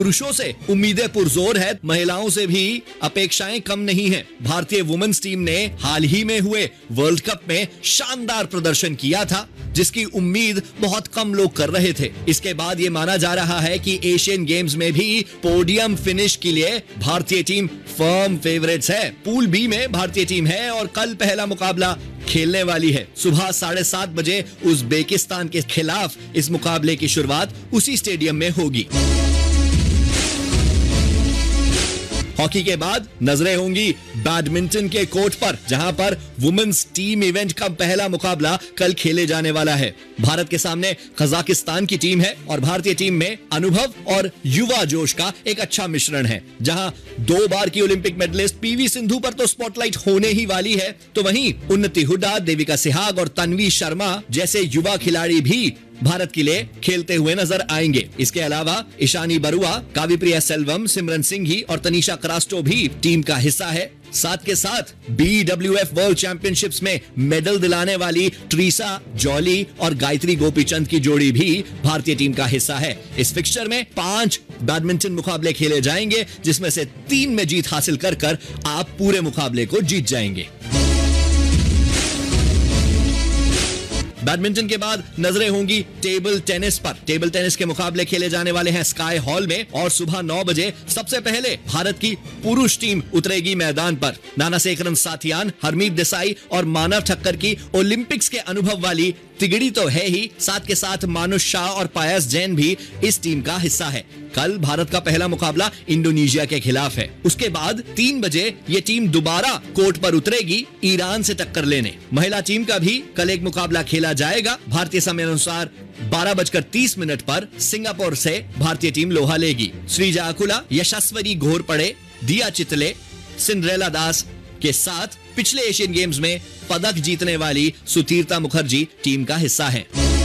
पुरुषों से उम्मीदें पुरजोर है, महिलाओं से भी अपेक्षाएं कम नहीं हैं। भारतीय वुमेन्स टीम ने हाल ही में हुए वर्ल्ड कप में शानदार प्रदर्शन किया था, जिसकी उम्मीद बहुत कम लोग कर रहे थे। इसके बाद ये माना जा रहा है कि एशियन गेम्स में भी पोडियम फिनिश के लिए भारतीय टीम फर्म फेवरेट्स है। पूल बी में भारतीय टीम है और कल पहला मुकाबला खेलने वाली है। सुबह 7:30 बजे उज़्बेकिस्तान के खिलाफ इस मुकाबले की शुरुआत उसी स्टेडियम में होगी। हॉकी के बाद नजरें होंगी बैडमिंटन के कोर्ट पर, जहां पर वुमेन्स टीम इवेंट का पहला मुकाबला कल खेले जाने वाला है। भारत के सामने कजाकिस्तान की टीम है और भारतीय टीम में अनुभव और युवा जोश का एक अच्छा मिश्रण है। जहां 2 बार की ओलंपिक मेडलिस्ट पीवी सिंधु पर तो स्पॉटलाइट होने ही वाली है, तो वहीं उन्नति हुड्डा, देविका सिहाग और तन्वी शर्मा जैसे युवा खिलाड़ी भी भारत के लिए खेलते हुए नजर आएंगे। इसके अलावा ईशानी बरुआ, काव्यप्रिया सेल्वम, सिमरन सिंघी और तनीषा क्रास्टो भी टीम का हिस्सा है। साथ के साथ BWF वर्ल्ड चैंपियनशिप्स में मेडल दिलाने वाली ट्रीसा जॉली और गायत्री गोपीचंद की जोड़ी भी भारतीय टीम का हिस्सा है। इस फिक्सचर में 5 बैडमिंटन मुकाबले खेले जाएंगे, जिसमें से 3 में जीत हासिल कर आप पूरे मुकाबले को जीत जाएंगे। बैडमिंटन के बाद नजरें होंगी टेबल टेनिस पर। टेबल टेनिस के मुकाबले खेले जाने वाले हैं स्काई हॉल में और सुबह 9 बजे सबसे पहले भारत की पुरुष टीम उतरेगी मैदान पर। नानासेकरन साथियान, हरमीत देसाई और मानव ठक्कर की ओलंपिक्स के अनुभव वाली तिगड़ी तो है ही, साथ के साथ मानुष शाह और पायस जैन भी इस टीम का हिस्सा है। कल भारत का पहला मुकाबला इंडोनेशिया के खिलाफ है। उसके बाद 3 बजे ये टीम दोबारा कोर्ट पर उतरेगी ईरान से टक्कर लेने। महिला टीम का भी कल एक मुकाबला खेला जाएगा। भारतीय समय अनुसार 12:30 पर सिंगापुर से भारतीय टीम लोहा लेगी। श्रीजा अकुला, यशस्वरी घोरपड़े, दिया चितले, सिंड्रेला दास के साथ पिछले एशियन गेम्स में पदक जीतने वाली सुतीर्था मुखर्जी टीम का हिस्सा है।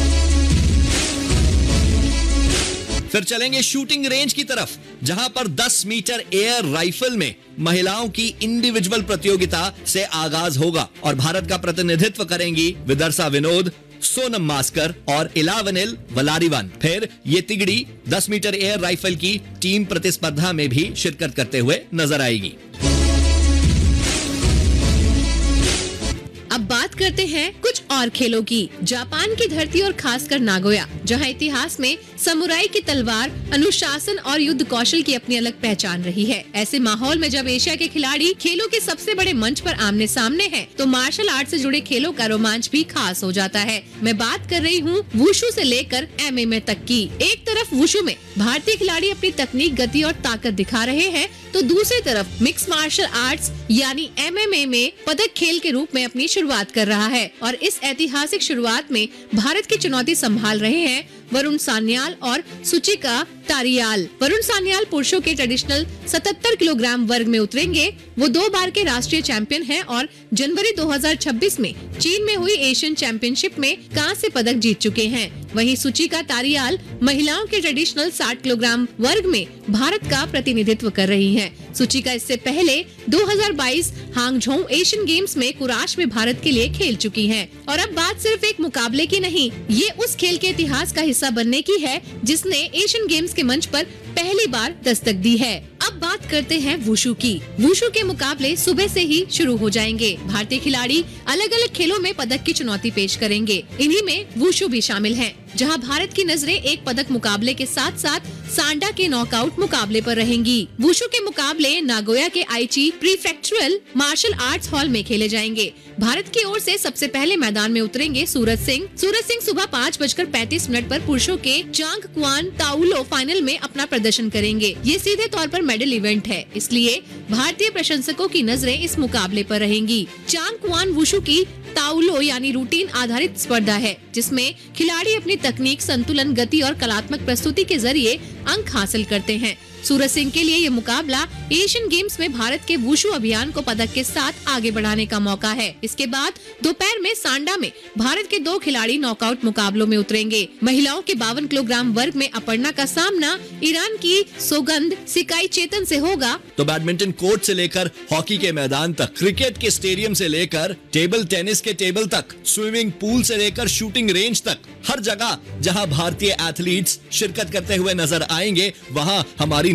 फिर चलेंगे शूटिंग रेंज की तरफ, जहां पर 10 मीटर एयर राइफल में महिलाओं की इंडिविजुअल प्रतियोगिता से आगाज होगा और भारत का प्रतिनिधित्व करेंगी विदर्शा विनोद, सोनम मास्कर और इलावनिल वलारिवन। फिर ये तिगड़ी 10 मीटर एयर राइफल की टीम प्रतिस्पर्धा में भी शिरकत करते हुए नजर आएगी। अब बात करते हैं कुछ और खेलों की। जापान की धरती और खासकर नागोया, जहां इतिहास में समुराई की तलवार, अनुशासन और युद्ध कौशल की अपनी अलग पहचान रही है। ऐसे माहौल में जब एशिया के खिलाड़ी खेलों के सबसे बड़े मंच पर आमने सामने हैं, तो मार्शल आर्ट से जुड़े खेलों का रोमांच भी खास हो जाता है। मैं बात कर रही हूँ वुशु से लेकर MMA तक की। एक तरफ वुशु में भारतीय खिलाड़ी अपनी तकनीक, गति और ताकत दिखा रहे हैं, तो दूसरी तरफ मिक्स मार्शल आर्ट्स यानी MMA में पदक खेल के रूप में अपनी शुरुआत कर रहा है। और इस ऐतिहासिक शुरुआत में भारत की चुनौती संभाल रहे हैं वरुण सान्याल और सुचिका तारियाल। वरुण सान्याल पुरुषों के ट्रेडिशनल 77 किलोग्राम वर्ग में उतरेंगे। वो 2 बार के राष्ट्रीय चैंपियन हैं और जनवरी 2026 में चीन में हुई एशियन चैंपियनशिप में कांस्य पदक जीत चुके हैं। वहीं सुचिका तारियाल महिलाओं के ट्रेडिशनल 60 किलोग्राम वर्ग में भारत का प्रतिनिधित्व कर रही हैं। सुचिका इससे पहले 2022 हांगझोउ एशियन गेम्स में कुराश में भारत के लिए खेल चुकी हैं। और अब बात सिर्फ एक मुकाबले की नहीं, ये उस खेल के इतिहास का हिस्सा बनने की है जिसने एशियन गेम्स के मंच पर पहली बार दस्तक दी है। अब बात करते हैं वुशु की। वुशु के मुकाबले सुबह से ही शुरू हो जाएंगे। भारतीय खिलाड़ी अलग अलग खेलों में पदक की चुनौती पेश करेंगे। इन्हीं में वुशु भी शामिल है, जहां भारत की नजरें एक पदक मुकाबले के साथ साथ सांडा के नॉकआउट मुकाबले पर रहेंगी। वुशु के मुकाबले नागोया के आइची प्रीफ्रेक्चुरल मार्शल आर्ट्स हॉल में खेले जाएंगे। भारत की ओर से सबसे पहले मैदान में उतरेंगे सूरज सिंह। सुबह 5:35 पर पुरुषों के चांग क्वान ताउलो फाइनल में अपना प्रदर्शन करेंगे। ये सीधे तौर पर मेडल इवेंट है, इसलिए भारतीय प्रशंसकों की नजरें इस मुकाबले पर रहेंगी। चांग क्वान वुशु की ताउलो यानी रूटीन आधारित स्पर्धा है, जिसमें खिलाड़ी अपनी तकनीक, संतुलन, गति और कलात्मक प्रस्तुति के जरिए अंक हासिल करते हैं। सूरज सिंह के लिए ये मुकाबला एशियन गेम्स में भारत के वुशु अभियान को पदक के साथ आगे बढ़ाने का मौका है। इसके बाद दोपहर में सांडा में भारत के 2 खिलाड़ी नॉकआउट मुकाबलों में उतरेंगे। महिलाओं के 52 किलोग्राम वर्ग में अपर्णा का सामना ईरान की सोगंद सिकाई चेतन से होगा। तो बैडमिंटन कोर्ट से लेकर हॉकी के मैदान तक, क्रिकेट के स्टेडियम से लेकर टेबल टेनिस के टेबल तक, स्विमिंग पूल से लेकर शूटिंग रेंज तक, हर जगह जहां भारतीय एथलीट्स शिरकत करते हुए नजर आएंगे, वहां हमारी